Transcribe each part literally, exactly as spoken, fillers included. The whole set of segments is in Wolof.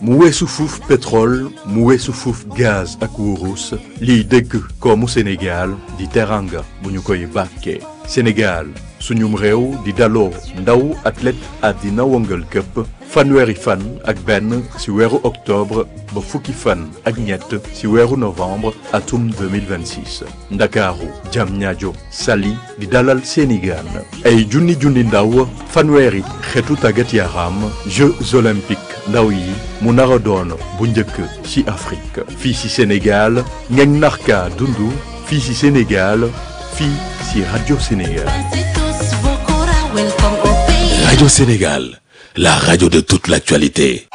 mu weesu fuuf pétrole mu weesu fuuf gaz ak wurus liy dëgg koomu Sénégal di teranga bu ñu koy bàkkee Sénégal suñum réew di daloo ndaw athlète àddina wëngal këpp fanweeri fan ak benn ci weeru octobre ba fukki fan ak ñett ci weeru novembre atum deux mille vingt-six ndakaaru Diamniadio Saly di dalal seeni gaan ay junni junni ndaw fanweeri xeetu tàggat yaram Jeux olympiques ndaw yi mu nar a doon bu njëkk ci Afrique fii ci Sénégal ngeen narka dundu fii ci Sénégal fii ci Radio Sénégal. Radio Sénégal, la radio de toute l'actualité.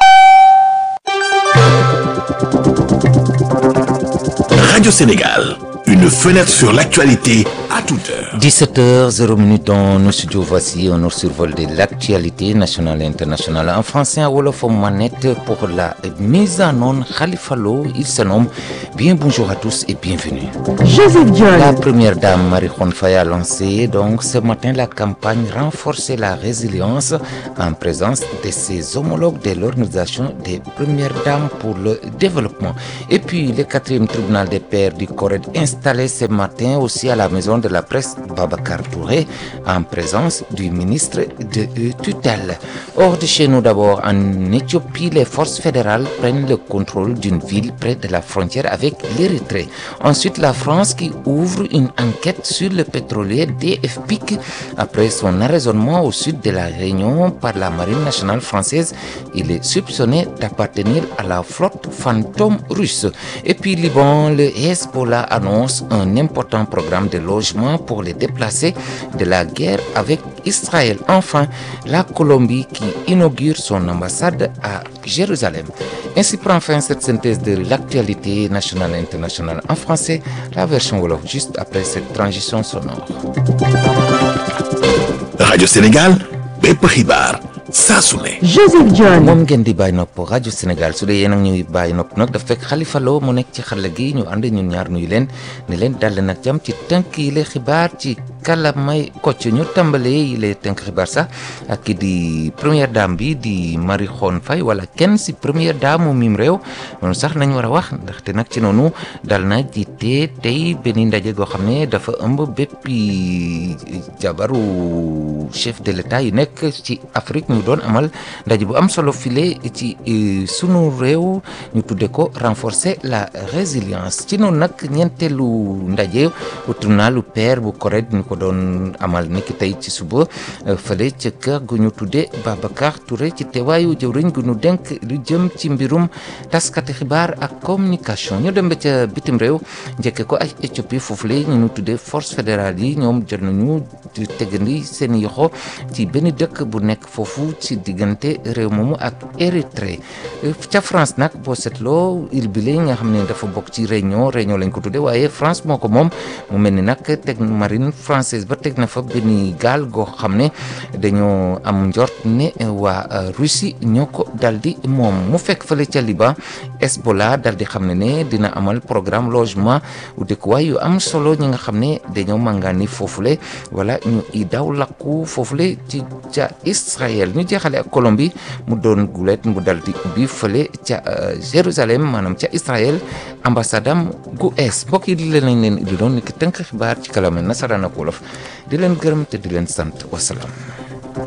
Radio Sénégal, une fenêtre sur l'actualité à toute heure. dix-sept heures zéro dans nos studios, voici un survol de l'actualité nationale et internationale en français, en wolof, en manette pour la mise en onde. Khalifa Lo, il se nomme. Bien bonjour à tous et bienvenue. Joseph John. La première dame Marie-Khone Faye a lancé donc ce matin la campagne Renforcer la résilience en présence de ses homologues de l'Organisation des premières dames pour le développement. Et puis le quatrième tribunal des pairs du Corée installé ce matin aussi à la maison de la presse Babacar Touré en présence du ministre de tutelle. Hors de chez nous d'abord, en Éthiopie, les forces fédérales prennent le contrôle d'une ville près de la frontière avec l'Érythrée. Ensuite, la France qui ouvre une enquête sur le pétrolier D F P I C après son arraisonnement au sud de la Réunion par la marine nationale française. Il est soupçonné d'appartenir à la flotte fantôme russe. Et puis Liban, le Hezbollah annonce un important programme de logement pour les déplacés de la guerre avec Israël. Enfin, la Colombie qui inaugure son ambassade à Jérusalem. Ainsi prend fin cette synthèse de l'actualité nationale et internationale en français, la version wolof juste après cette transition sonore. Radio Sénégal, bépp xibaar saa su ne. Joseph John. moom ngeen di bàyyi nopp rajo Sénégal su dee yéen a ñuy bàyyi nopp nag daf fekk Khalifa Lo mu nekk ci xarala gi ñu ànd ñun ñaar nuyu leen ne leen dal nag jàmm ci tënk yi la xibaar ci kalamay kocc ñu tàmbalee yi la tënk xibaar sax ak ki di première dame bi di Marie-Khone Faye wala kenn si première dame mu mim réew noonu sax nañ war a wax ndaxte nag ci noonu dal na jiite tey benn ndaje goo xam ne dafa ëmb béppi jabaru chef de l'État yi nekk ci Afrique ñu doon amal ndaje bu am solo file ci sunu réew ñu tudde ko renforcer la résilience ci noonu nag ñeenteelu ndaje au tribunalu père bu Corée ñu ko doon amal niki tey ci suba fële ca kër gu ñu tudde Babacar Touré ci teewaayu jëwriñ gu ñu denk lu jëm ci mbirum taskati xibaar ak communication ñu dem ba ca bitim réew njëkke ko ak Éthiopie foofu la ñu tudde force fédérale yi ñoom jot nañu tegandi seen yoxo ci benn dëkk bu nekk foofu ci diggante réew moomu ak Érythrée ca France nag boo seetloo île bi la nga xam ne dafa bokk ci réunion réunion lañ ko tudde waaye France moo ko moom mu mel ni nag teg marine française ba teg na fa benn gaal goo xam ne dañoo am njort ne waa Russie ñoo ko dal di moom mu fekk fële ca Liban Hezbollah dal di xam ne ne dina amal programme logement u dëkkuwaay yu am solo ñi nga xam ne dañoo màngaani foofule wala ñu i daw lakku foofule ci ca Israël ñu jeexale ak Colombie mu doon gulet mu dal di ubbi fële ca Jérusalem maanaam ca Israël ambassadam gu ees mbokk yi di leen nañ leen di doon ni ki tënk xibaar ci kàllaama nasaraan ak wolof di leen gërëm te di leen sant wasalaam